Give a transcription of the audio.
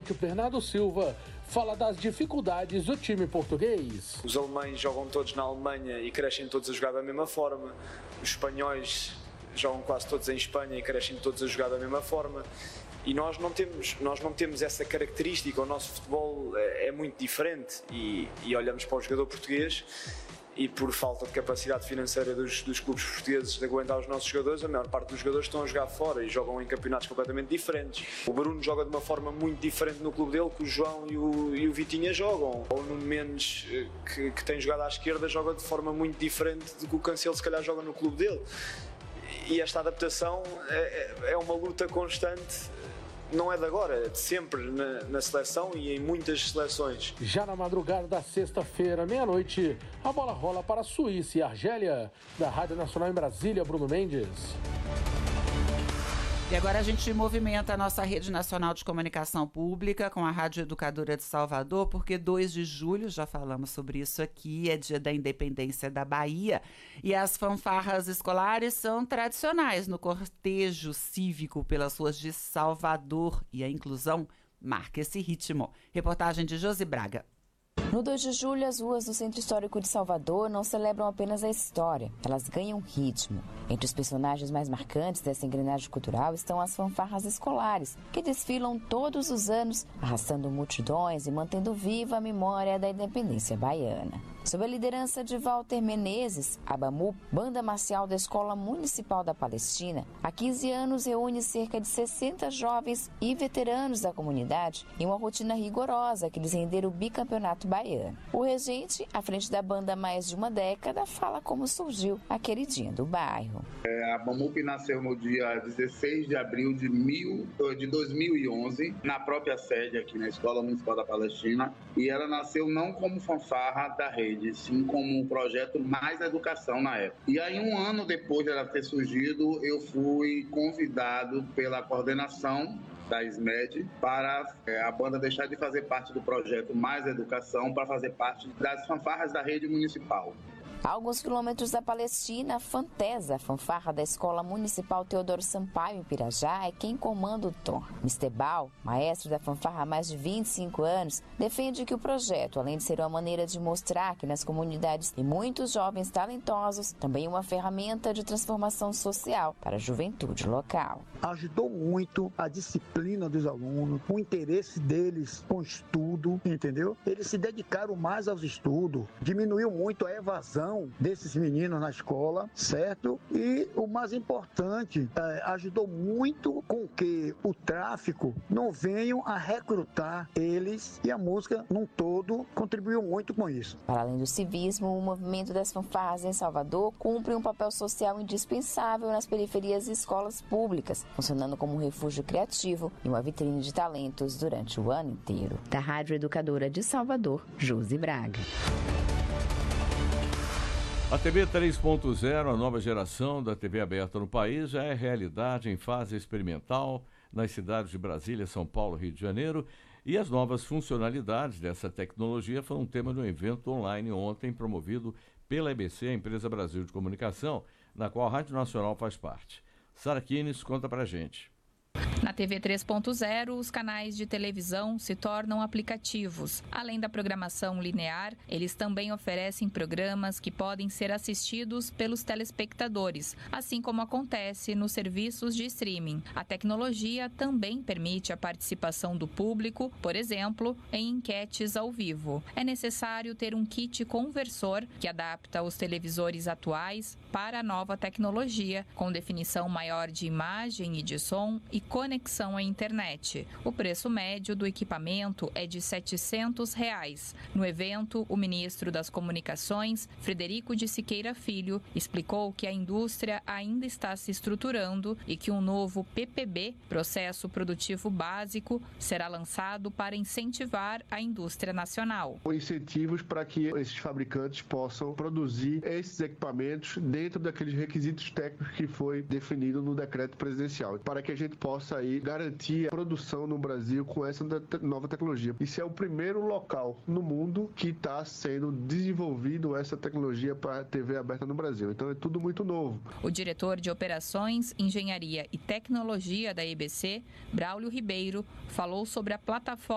atacante Bernardo Silva fala das dificuldades do time português. Os alemães jogam todos na Alemanha e crescem todos a jogar da mesma forma. Os espanhóis jogam quase todos em Espanha e crescem todos a jogar da mesma forma. E nós não temos essa característica. O nosso futebol é muito diferente e olhamos para o jogador português e por falta de capacidade financeira dos clubes portugueses de aguentar os nossos jogadores, a maior parte dos jogadores estão a jogar fora e jogam em campeonatos completamente diferentes. O Bruno joga de uma forma muito diferente no clube dele que o João e o Vitinha jogam. O Nuno Mendes, que tem jogado à esquerda, joga de forma muito diferente do que o Cancelo se calhar joga no clube dele. E esta adaptação é uma luta constante. Não é de agora, é de sempre na seleção e em muitas seleções. Já na madrugada da sexta-feira, meia-noite, a bola rola para a Suíça e Argélia. Da Rádio Nacional em Brasília, Bruno Mendes. E agora a gente movimenta a nossa rede nacional de comunicação pública com a Rádio Educadora de Salvador, porque 2 de julho, já falamos sobre isso aqui, é dia da independência da Bahia. E as fanfarras escolares são tradicionais no cortejo cívico pelas ruas de Salvador. E a inclusão marca esse ritmo. Reportagem de Josi Braga. No 2 de julho, as ruas do Centro Histórico de Salvador não celebram apenas a história, elas ganham ritmo. Entre os personagens mais marcantes dessa engrenagem cultural estão as fanfarras escolares, que desfilam todos os anos, arrastando multidões e mantendo viva a memória da independência baiana. Sob a liderança de Walter Menezes, a BAMU, banda marcial da Escola Municipal da Palestina, há 15 anos reúne cerca de 60 jovens e veteranos da comunidade em uma rotina rigorosa que lhes renderam o bicampeonato baiano. O regente, à frente da banda há mais de uma década, fala como surgiu a queridinha do bairro. A BAMUP nasceu no dia 16 de abril de 2011, na própria sede aqui na Escola Municipal da Palestina, e ela nasceu não como fanfarra da rede, sim como um projeto mais educação na época. E aí, um ano depois dela ter surgido, eu fui convidado pela coordenação da SMED para a banda deixar de fazer parte do projeto Mais Educação para fazer parte das fanfarras da rede municipal. A alguns quilômetros da Palestina, a Fantesa, a fanfarra da Escola Municipal Teodoro Sampaio, em Pirajá, é quem comanda o tom. Mr. Bal, maestro da fanfarra há mais de 25 anos, defende que o projeto, além de ser uma maneira de mostrar que nas comunidades tem muitos jovens talentosos, também é uma ferramenta de transformação social para a juventude local. Ajudou muito a disciplina dos alunos, o interesse deles com o estudo, entendeu? Eles se dedicaram mais aos estudos, diminuiu muito a evasão desses meninos na escola, certo? E o mais importante, ajudou muito com que o tráfico não venham a recrutar eles, e a música num todo contribuiu muito com isso. Para além do civismo, o movimento das fanfarras em Salvador cumpre um papel social indispensável nas periferias e escolas públicas, funcionando como um refúgio criativo e uma vitrine de talentos durante o ano inteiro. Da Rádio Educadora de Salvador, Josi Braga. A TV 3.0, a nova geração da TV aberta no país, já é realidade em fase experimental nas cidades de Brasília, São Paulo, Rio de Janeiro, e as novas funcionalidades dessa tecnologia foram tema de um evento online ontem promovido pela EBC, a Empresa Brasil de Comunicação, na qual a Rádio Nacional faz parte. Sara Kines conta pra gente. Na TV 3.0, os canais de televisão se tornam aplicativos. Além da programação linear, eles também oferecem programas que podem ser assistidos pelos telespectadores, assim como acontece nos serviços de streaming. A tecnologia também permite a participação do público, por exemplo, em enquetes ao vivo. É necessário ter um kit conversor que adapta os televisores atuais para a nova tecnologia, com definição maior de imagem e de som e conexão à internet. O preço médio do equipamento é de R$ 700. No evento, o ministro das Comunicações, Frederico de Siqueira Filho, explicou que a indústria ainda está se estruturando e que um novo PPB, Processo Produtivo Básico, será lançado para incentivar a indústria nacional. Incentivos para que esses fabricantes possam produzir esses equipamentos dentro daqueles requisitos técnicos que foi definido no decreto presidencial, para que a gente possa aí garantir a produção no Brasil com essa nova tecnologia. Isso é o primeiro local no mundo que está sendo desenvolvido essa tecnologia para a TV aberta no Brasil. Então é tudo muito novo. O diretor de Operações, Engenharia e Tecnologia da EBC, Braulio Ribeiro, falou sobre a plataforma